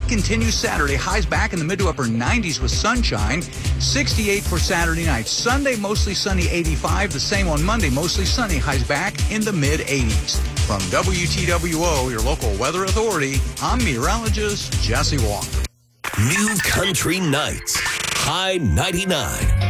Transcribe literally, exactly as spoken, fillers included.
continues Saturday. Highs back in the mid to upper nineties with sunshine. sixty-eight for Saturday night. Sunday, mostly sunny, eighty-five. The same on Monday, mostly sunny. Highs back in the mid eighties. From W T W O, your local weather authority, I'm meteorologist Jesse Walker. New Country Nights, High ninety-nine.